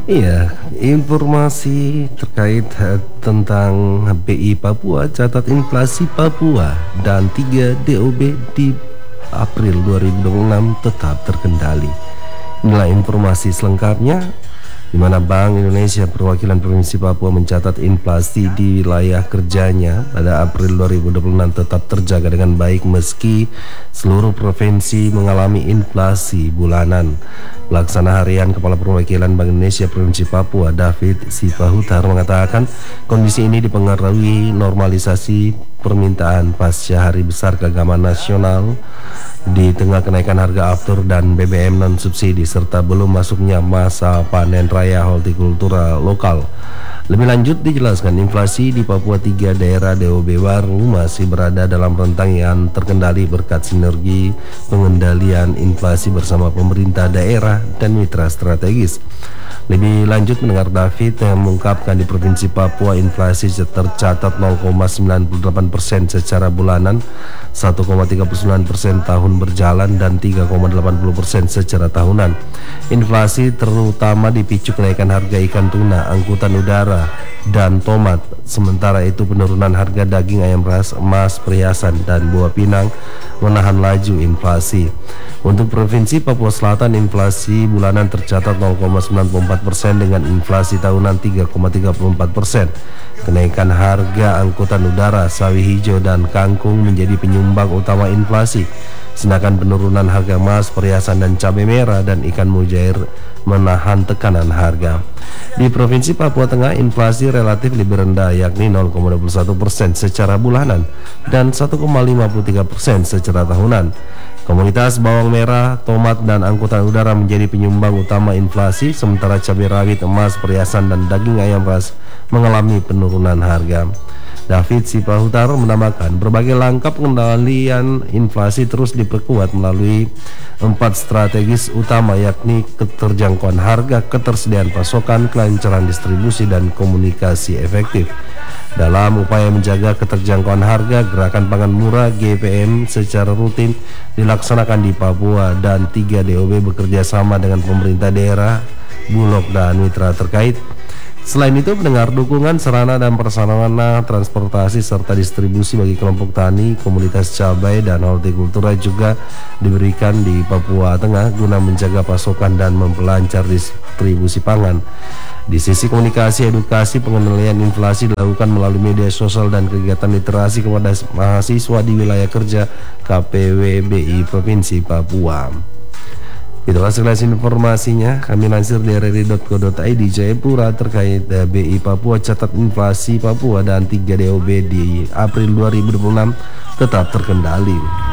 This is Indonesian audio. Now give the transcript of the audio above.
Iya, informasi terkait tentang BI Papua, catat inflasi Papua dan 3 DOB di April 2026 tetap terkendali. Inilah informasi selengkapnya, di mana Bank Indonesia Perwakilan Provinsi Papua mencatat inflasi di wilayah kerjanya pada April 2026 tetap terjaga dengan baik meski seluruh provinsi mengalami inflasi bulanan. Pelaksana harian Kepala Perwakilan Bank Indonesia Provinsi Papua, David Sipahutar, mengatakan kondisi ini dipengaruhi normalisasi permintaan pasca Hari Besar Keagamaan Nasional di tengah kenaikan harga aftur dan BBM non subsidi serta belum masuknya masa panen raya hortikultura lokal. Lebih lanjut dijelaskan inflasi di Papua 3 daerah DOB baru masih berada dalam rentang yang terkendali berkat sinergi pengendalian inflasi bersama pemerintah daerah dan mitra strategis. Lebih lanjut mendengar David yang mengungkapkan di Provinsi Papua inflasi tercatat 0,98% secara bulanan, 1,39% tahun berjalan dan 3,80% secara tahunan. Inflasi terutama dipicu kenaikan harga ikan tuna, angkutan udara, dan tomat. Sementara itu penurunan harga daging ayam ras, emas, perhiasan, dan buah pinang menahan laju inflasi. Untuk Provinsi Papua Selatan, inflasi bulanan tercatat 0,94% dengan inflasi tahunan 3,34%. Kenaikan harga angkutan udara, sawi hijau, dan kangkung menjadi penyumbang utama inflasi. Sedangkan penurunan harga emas, perhiasan, dan cabai merah dan ikan mujair menahan tekanan harga. Di Provinsi Papua Tengah, inflasi relatif lebih rendah yakni 0,21% secara bulanan dan 1,53% secara tahunan. Komoditas bawang merah, tomat, dan angkutan udara menjadi penyumbang utama inflasi, sementara cabai rawit, emas, perhiasan, dan daging ayam ras mengalami penurunan harga. David Sipahutar menambahkan berbagai langkah pengendalian inflasi terus diperkuat melalui 4 strategis utama yakni keterjangkauan harga, ketersediaan pasokan, kelancaran distribusi, dan komunikasi efektif. Dalam upaya menjaga keterjangkauan harga, Gerakan Pangan Murah GPM secara rutin dilaksanakan di Papua dan 3 DOB bekerja sama dengan pemerintah daerah, Bulog, dan mitra terkait. Selain itu, mendengar dukungan sarana dan prasarana transportasi serta distribusi bagi kelompok tani, komunitas cabai, dan hortikultura juga diberikan di Papua Tengah guna menjaga pasokan dan memperlancar distribusi pangan. Di sisi komunikasi, edukasi pengendalian inflasi dilakukan melalui media sosial dan kegiatan literasi kepada mahasiswa di wilayah kerja KPWBI Provinsi Papua. Itulah sekilas informasinya. Kami lansir dari RRI.co.id Jayapura terkait BI Papua, catat inflasi Papua dan 3 DOB di April 2026 tetap terkendali.